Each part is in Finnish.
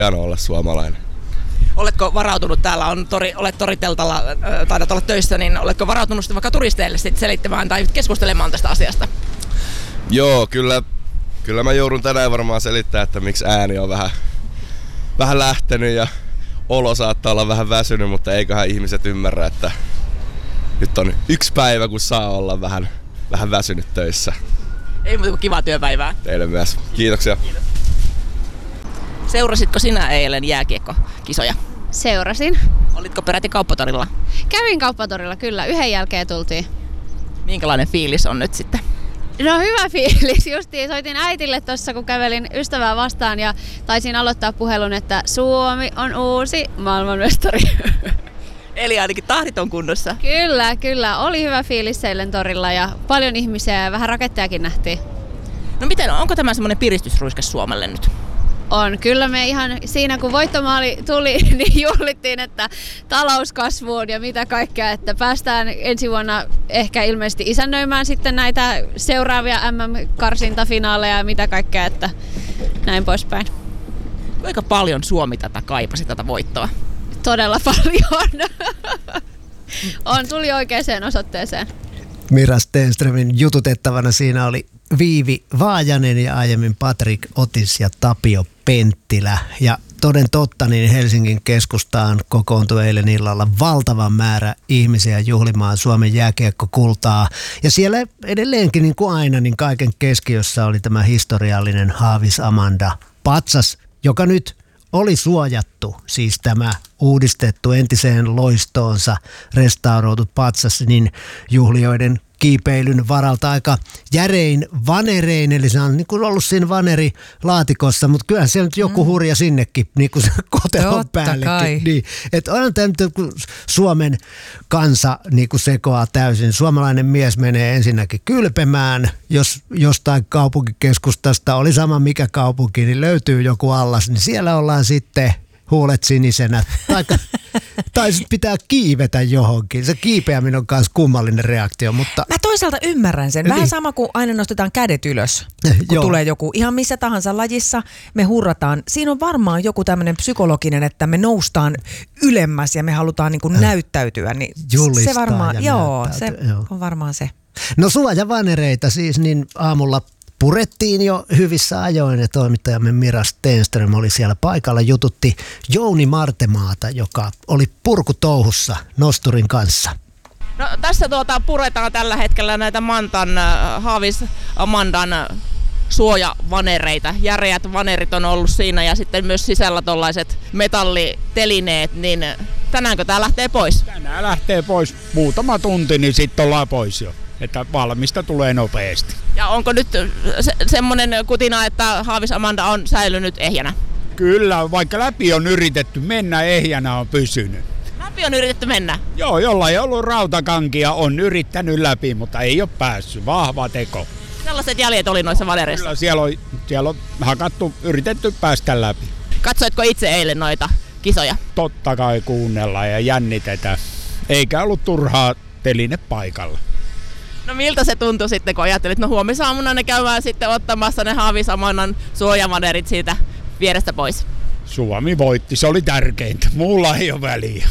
hienoa olla suomalainen. Oletko varautunut, täällä on olet toriteltalla, taidat olla töissä, niin oletko varautunut vaikka turisteille selittämään tai keskustelemaan tästä asiasta? Joo, kyllä mä joudun tänään varmaan selittämään, että miksi ääni on vähän lähtenyt ja olo saattaa olla vähän väsynyt, mutta eiköhän ihmiset ymmärrä, että nyt on yksi päivä, kun saa olla vähän väsynyt töissä. Ei muuta kuin kivaa työpäivää. Teille myös. Kiitoksia. Kiitos. Seurasitko sinä eilen jääkiekkokisoja? Seurasin. Olitko peräti Kauppatorilla? Kävin Kauppatorilla, kyllä. Yhden jälkeen tultiin. Minkälainen fiilis on nyt sitten? No hyvä fiilis. Justiin soitin äitille tuossa, kun kävelin ystävää vastaan ja taisin aloittaa puhelun, että Suomi on uusi maailmanmestari. Eli ainakin tahdit on kunnossa. Kyllä. Oli hyvä fiilis eilen torilla ja paljon ihmisiä ja vähän rakettejakin nähtiin. No miten, onko tämä semmoinen piristysruiske Suomelle nyt? On. Kyllä me ihan siinä, kun voittomaali tuli, niin juhlittiin, että talouskasvuun ja mitä kaikkea, että päästään ensi vuonna ehkä ilmeisesti isännöimään sitten näitä seuraavia MM-karsintafinaaleja ja mitä kaikkea, että näin poispäin. Kuinka paljon Suomi kaipasi tätä voittoa? Todella paljon. Tuli oikeaan osoitteeseen. Mira Stenströmin jututettavana siinä oli Viivi Vaajanen ja aiemmin Patrik Otis ja Tapio Penttilä. Ja toden totta, niin Helsingin keskustaan kokoontui eilen illalla valtava määrä ihmisiä juhlimaan Suomen jääkiekkokultaa. Ja siellä edelleenkin niin kuin aina, niin kaiken keskiössä oli tämä historiallinen Haavis Amanda patsas, joka nyt oli suojattu, siis tämä uudistettu entiseen loistoonsa restauroitu patsas, niin juhlijoiden kiipeilyn varalta aika järein vanerein, eli se on niin kuin ollut siinä vanerilaatikossa, mutta kyllähän siellä nyt joku hurja sinnekin niin kuin kotelon päällekin. Niin, että onhan tämä nyt, kun Suomen kansa niin kuin sekoaa täysin. Suomalainen mies menee ensinnäkin kylpemään, jos jostain kaupunkikeskustasta, oli sama mikä kaupunki, niin löytyy joku allas, niin siellä ollaan sitten huulet sinisenä. Tai sitten pitää kiivetä johonkin. Se kiipeäminen on myös kummallinen reaktio, mutta mä toisaalta ymmärrän sen. Vähän sama kuin aina nostetaan kädet ylös, kun tulee joku ihan missä tahansa lajissa. Me hurrataan. Siinä on varmaan joku tämmöinen psykologinen, että me noustaan ylemmäs ja me halutaan niin kuin näyttäytyä. Niin julistaa se varmaan, joo, on varmaan se. No suojavanereita siis, niin aamulla purettiin jo hyvissä ajoin ja toimittajamme Mira Stenström oli siellä paikalla, jututti Jouni Martemaata, joka oli purkutouhussa nosturin kanssa. No, tässä puretaan tällä hetkellä näitä Haavis Amandan suojavanereita. Järeät vanerit on ollut siinä ja sitten myös sisällä tuollaiset metallitelineet, niin tänäänkö tää lähtee pois? Tänään lähtee pois muutama tunti, niin sitten ollaan pois jo. Että valmista tulee nopeasti. Ja onko nyt semmoinen kutina, että Haavis Amanda on säilynyt ehjänä? Kyllä, vaikka läpi on yritetty mennä, ehjänä on pysynyt. Läpi on yritetty mennä? Joo, jolla ei ollut rautakankia, on yrittänyt läpi, mutta ei ole päässyt. Vahva teko. Sellaiset jäljet oli noissa vanereissa? Kyllä, siellä on hakattu, yritetty päästä läpi. Katsoitko itse eilen noita kisoja? Totta kai kuunnellaan ja jännitetään. Eikä ollut turhaa teline paikalla. No miltä se tuntui sitten, kun ajattelit, että huomisaamuna ne käydään sitten ottamassa ne Haavis Amandan suojavanerit siitä vierestä pois? Suomi voitti, se oli tärkeintä. Muulla ei ole väliä.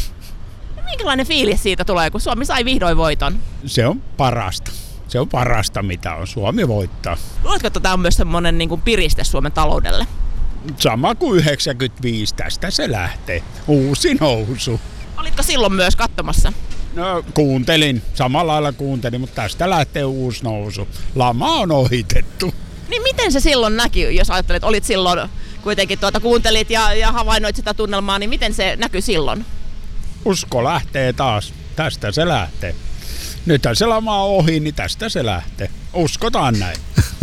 No, minkälainen fiilis siitä tulee, kun Suomi sai vihdoin voiton? Se on parasta. Se on parasta, mitä on. Suomi voittaa. Luuletko, että tämä on myös semmoinen niin kuin piriste Suomen taloudelle? Sama kuin 95, tästä se lähtee. Uusi nousu. Olitko silloin myös katsomassa? No kuuntelin, samalla lailla kuuntelin, mutta tästä lähtee uusi nousu. Lama on ohitettu. Niin miten se silloin näki, jos ajattelet, että olit silloin kuitenkin kuuntelit ja havainnoit sitä tunnelmaa, niin miten se näkyi silloin? Usko lähtee taas, tästä se lähtee. Nythän se lama on ohi, niin tästä se lähtee. Uskotaan näin.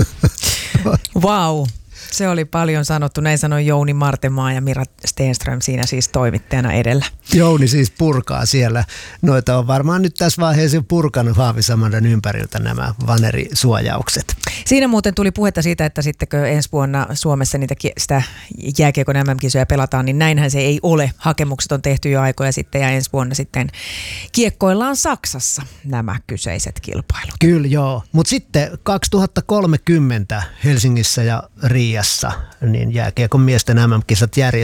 Vau. Se oli paljon sanottu, näin sanoi Jouni Martemaa ja Mira Stenström siinä siis toimittajana edellä. Jouni siis purkaa siellä. Noita on varmaan nyt tässä vaiheessa purkanut Haavis Amandan ympäriltä nämä vanerisuojaukset. Siinä muuten tuli puhetta siitä, että sittenkö ensi vuonna Suomessa sitä jääkiekon MM-kisoja pelataan, niin näinhän se ei ole. Hakemukset on tehty jo aikoja sitten ja ensi vuonna sitten kiekkoillaan Saksassa nämä kyseiset kilpailut. Kyllä joo, mutta sitten 2030 Helsingissä ja Riassa niin jääkiekon miesten MM-kisat järjestetään.